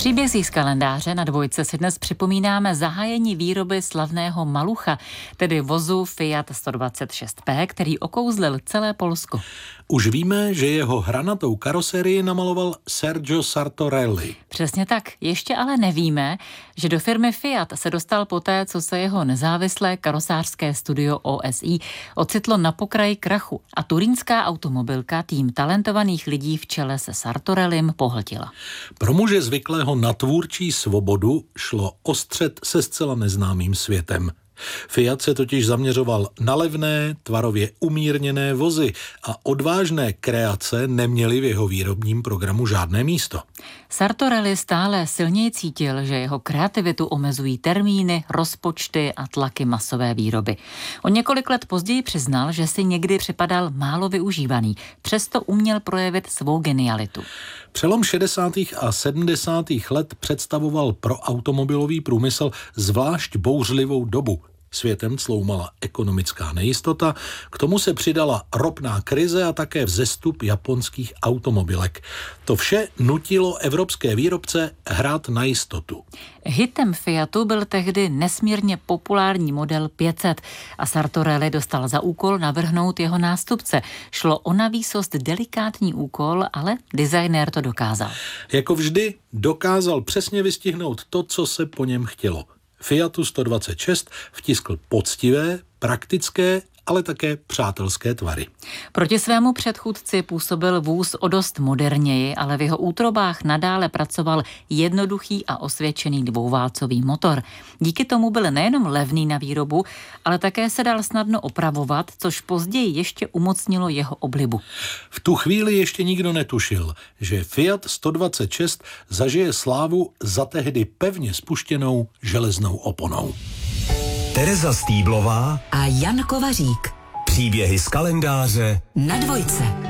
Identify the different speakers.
Speaker 1: příbězích z kalendáře na Dvojce si dnes připomínáme zahájení výroby slavného Malucha, tedy vozu Fiat 126P, který okouzlil celé Polsko.
Speaker 2: Už víme, že jeho hranatou karoserii namaloval Sergio Sartorelli.
Speaker 1: Přesně tak, ještě ale nevíme, že do firmy Fiat se dostal poté, co se jeho nezávislé karosářské studio OSI ocitlo na pokraji krachu a turínská automobilka tým talentovaných lidí v čele se Sartorellim pohltila.
Speaker 2: Pro muže zvyklého na tvůrčí svobodu šlo o střet se zcela neznámým světem. Fiat se totiž zaměřoval na levné, tvarově umírněné vozy a odvážné kreace neměly v jeho výrobním programu žádné místo.
Speaker 1: Sartorelli stále silněji cítil, že jeho kreativitu omezují termíny, rozpočty a tlaky masové výroby. O několik let později přiznal, že si někdy připadal málo využívaný, přesto uměl projevit svou genialitu.
Speaker 2: Přelom 60. a 70. let představoval pro automobilový průmysl zvlášť bouřlivou dobu. Světem cloumala ekonomická nejistota, k tomu se přidala ropná krize a také vzestup japonských automobilek. To vše nutilo evropské výrobce hrát na jistotu.
Speaker 1: Hitem Fiatu byl tehdy nesmírně populární model 500 a Sartorelli dostal za úkol navrhnout jeho nástupce. Šlo o navýsost delikátní úkol, ale designér to dokázal.
Speaker 2: Jako vždy dokázal přesně vystihnout to, co se po něm chtělo. Fiatu 126 vtiskl poctivé, praktické, ale také přátelské tvary.
Speaker 1: Proti svému předchůdci působil vůz o dost moderněji, ale v jeho útrobách nadále pracoval jednoduchý a osvědčený dvouválcový motor. Díky tomu byl nejenom levný na výrobu, ale také se dal snadno opravovat, což později ještě umocnilo jeho oblibu.
Speaker 2: V tu chvíli ještě nikdo netušil, že Fiat 126 zažije slávu za tehdy pevně spuštěnou železnou oponou.
Speaker 3: Tereza Stýblová
Speaker 4: a Jan Kovařík.
Speaker 3: Příběhy z kalendáře
Speaker 4: na Dvojce.